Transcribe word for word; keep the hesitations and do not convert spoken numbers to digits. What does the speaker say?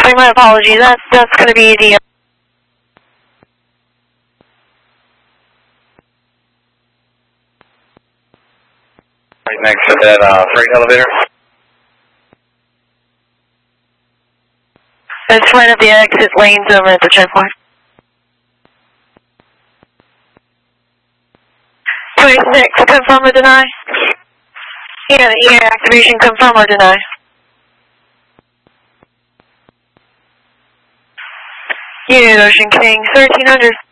Sorry, my apologies. That's, that's going to be the... Right next to that uh, freight elevator. It's right at the exit lanes over at the checkpoint. twenty-six, confirm or deny? Yeah, the E A activation, confirm or deny? Union Ocean King, thirteen hundred.